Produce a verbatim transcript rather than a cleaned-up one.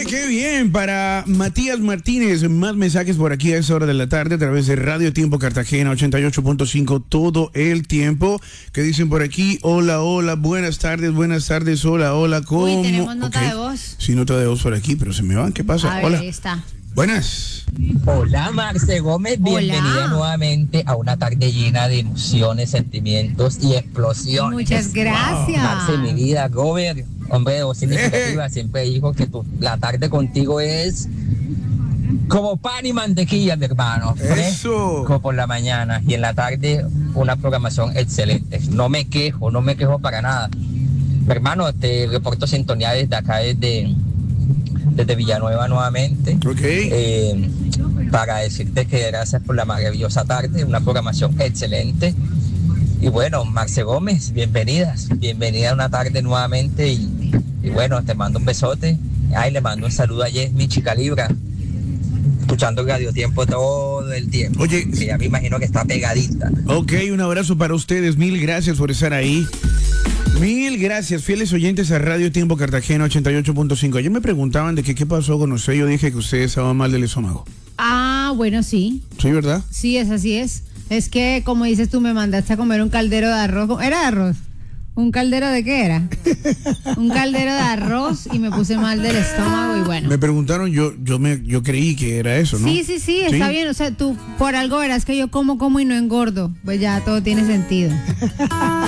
Qué bien, para Matías Martínez, más mensajes por aquí a esa hora de la tarde a través de Radio Tiempo Cartagena ochenta y ocho punto cinco todo el tiempo. Que dicen por aquí, hola, hola, buenas tardes, buenas tardes, hola, hola, ¿cómo? Uy, tenemos nota okay. de voz. Sí, nota de voz por aquí, pero se me van, ¿qué pasa? A ver, hola. ahí está. Buenas. Hola, Marce Gómez, bienvenida Hola. nuevamente a una tarde llena de emociones, sentimientos y explosiones. Muchas gracias. Marce, mi vida, Gómez, hombre de voz significativa, siempre dijo que tu, la tarde contigo es como pan y mantequilla, mi hermano. Eso. Como por la mañana y en la tarde una programación excelente. No me quejo, no me quejo para nada. Mi hermano, te reporto sintonía desde acá, desde... desde Villanueva nuevamente, okay. eh, para decirte que gracias por la maravillosa tarde, una programación excelente. Y bueno, Marce Gómez, bienvenidas, bienvenida a una tarde nuevamente y, y bueno, te mando un besote. Ay, le mando un saludo a Yesmi Chicalibra, escuchando Radio Tiempo todo el tiempo. Oye, que ya me imagino que está pegadita. Ok, un abrazo para ustedes, mil gracias por estar ahí. Mil gracias, fieles oyentes a Radio Tiempo Cartagena ochenta y ocho punto cinco. Ayer me preguntaban de que qué pasó con usted. Yo dije que usted estaba mal del estómago. Ah, bueno, sí. ¿Sí, verdad? Sí, es así es. Es que, como dices tú, me mandaste a comer un caldero de arroz. ¿Era de arroz? ¿Un caldero de qué era? Un caldero de arroz y me puse mal del estómago y bueno. Me preguntaron, yo yo me yo creí que era eso, ¿no? Sí, sí, sí, está ¿Sí? bien. O sea, tú por algo verás que yo como, como y no engordo. Pues ya todo tiene sentido.